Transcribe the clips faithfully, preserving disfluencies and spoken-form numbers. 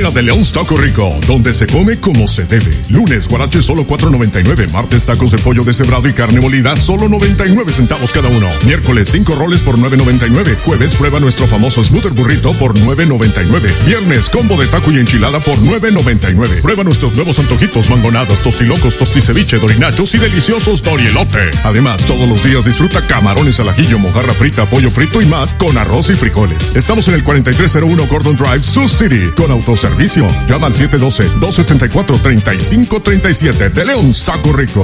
día de Leon's Taco Rico, donde se come como se debe. Lunes, guarache solo cuatro noventa y nueve. Martes, tacos de pollo deshebrado y carne molida solo noventa y nueve centavos cada uno. Miércoles, cinco roles por nueve noventa y nueve. Jueves, prueba nuestro famoso Smoother Burrito por nueve noventa y nueve. Viernes, combo de taco y enchilada por nueve noventa y nueve. Prueba nuestros nuevos antojitos, mangonadas, tostilocos, tosticeviche, dorinachos y deliciosos dorielote. Además, todos los días disfruta camarones al ajillo, mojarra frita, pollo frito y más con arroz y frijoles. Estamos en el cuarenta y tres cero uno Gordon Drive, Sioux City, con autoservicio. Llama al siete uno dos, dos siete cuatro, tres cinco tres siete de Leon's Taco Rico.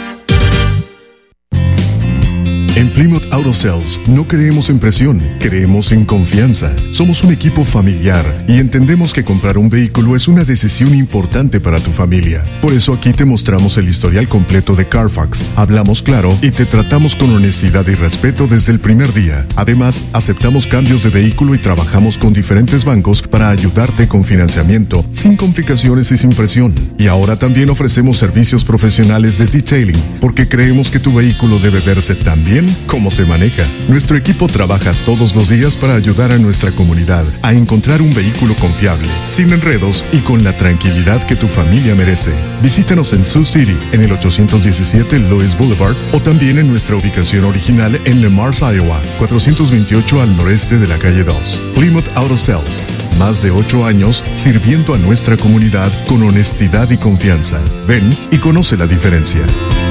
En Plymouth Auto Sales no creemos en presión, creemos en confianza. Somos un equipo familiar y entendemos que comprar un vehículo es una decisión importante para tu familia. Por eso aquí te mostramos el historial completo de Carfax, hablamos claro y te tratamos con honestidad y respeto desde el primer día. Además, aceptamos cambios de vehículo y trabajamos con diferentes bancos para ayudarte con financiamiento, sin complicaciones y sin presión. Y ahora también ofrecemos servicios profesionales de detailing, porque creemos que tu vehículo debe verse tan bien cómo se maneja. Nuestro equipo trabaja todos los días para ayudar a nuestra comunidad a encontrar un vehículo confiable, sin enredos y con la tranquilidad que tu familia merece. Visítanos en Sioux City, en el ochocientos diecisiete Lewis Boulevard, o también en nuestra ubicación original en Le Mars, Iowa, cuatrocientos veintiocho al noreste de la calle dos. Plymouth Auto Sales, más de ocho años sirviendo a nuestra comunidad con honestidad y confianza. Ven y conoce la diferencia.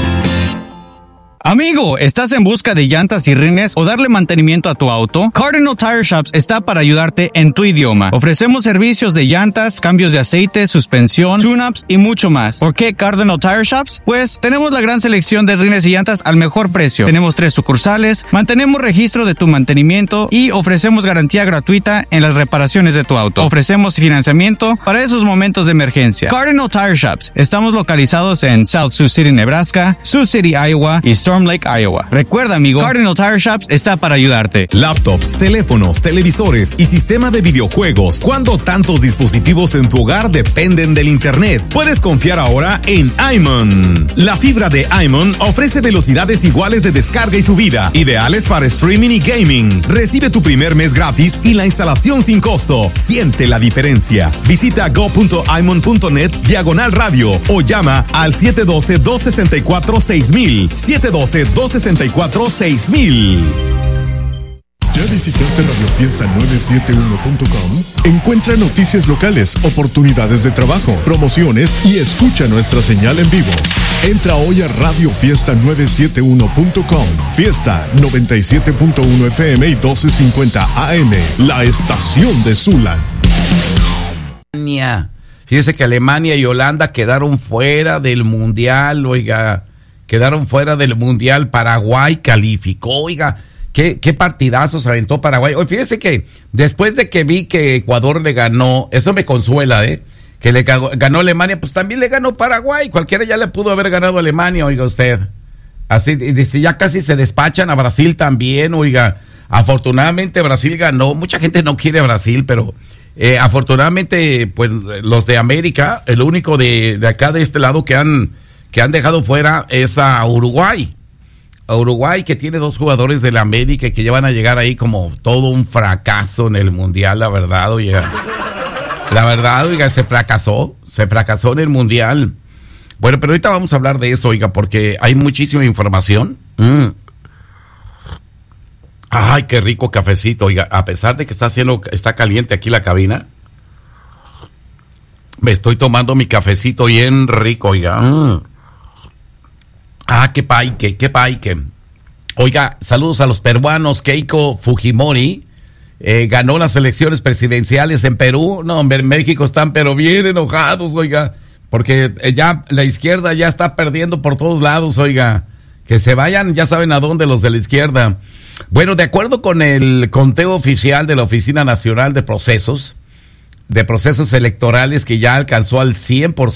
Amigo, ¿estás en busca de llantas y rines o darle mantenimiento a tu auto? Cardinal Tire Shops está para ayudarte en tu idioma. Ofrecemos servicios de llantas, cambios de aceite, suspensión, tune-ups y mucho más. ¿Por qué Cardinal Tire Shops? Pues tenemos la gran selección de rines y llantas al mejor precio. Tenemos tres sucursales, mantenemos registro de tu mantenimiento y ofrecemos garantía gratuita en las reparaciones de tu auto. Ofrecemos financiamiento para esos momentos de emergencia. Cardinal Tire Shops. Estamos localizados en South Sioux City, Nebraska, Sioux City, Iowa y Storm Lake, Iowa. Recuerda, amigo, Cardinal Tire Shops está para ayudarte. Laptops, teléfonos, televisores y sistema de videojuegos. ¿Cuándo tantos dispositivos en tu hogar dependen del internet? Puedes confiar ahora en iMon. La fibra de iMon ofrece velocidades iguales de descarga y subida, ideales para streaming y gaming. Recibe tu primer mes gratis y la instalación sin costo. Siente la diferencia. Visita go punto imon punto net diagonal radio o llama al siete uno dos, dos seis cuatro, seis mil. siete uno dos, dos seis cuatro, seis mil. ¿Ya visitaste radio fiesta nueve siete uno punto com? Encuentra noticias locales, oportunidades de trabajo, promociones y escucha nuestra señal en vivo. Entra hoy a radio fiesta nueve siete uno punto com. Fiesta noventa y siete punto uno F M y doce cincuenta A M, la estación de Sula. Fíjese que Alemania y Holanda quedaron fuera del mundial, oiga. Quedaron fuera del mundial. Paraguay calificó, oiga, qué, qué partidazos aventó Paraguay. Oye, fíjese que después de que vi que Ecuador le ganó, eso me consuela, ¿eh? Que le ganó Alemania, pues también le ganó Paraguay. Cualquiera ya le pudo haber ganado a Alemania, oiga usted. Así, dice, ya casi se despachan a Brasil también, oiga. Afortunadamente Brasil ganó. Mucha gente no quiere a Brasil, pero eh, afortunadamente, pues los de América, el único de, de acá de este lado que han... que han dejado fuera es a Uruguay. A Uruguay, que tiene dos jugadores de la América y que ya van a llegar ahí como todo un fracaso en el Mundial, la verdad, oiga. La verdad, oiga, se fracasó, se fracasó en el Mundial. Bueno, pero ahorita vamos a hablar de eso, oiga, porque hay muchísima información. Mm. Ay, qué rico cafecito, oiga, a pesar de que está haciendo, está caliente aquí la cabina, me estoy tomando mi cafecito bien rico, oiga. Mm. Ah, qué paique, qué paique. Oiga, saludos a los peruanos. Keiko Fujimori eh, ganó las elecciones presidenciales en Perú. No, hombre, en México están pero bien enojados, oiga, porque ya la izquierda ya está perdiendo por todos lados, oiga. Que se vayan, ya saben a dónde los de la izquierda. Bueno, de acuerdo con el conteo oficial de la Oficina Nacional de Procesos, de Procesos Electorales, que ya alcanzó al cien por ciento,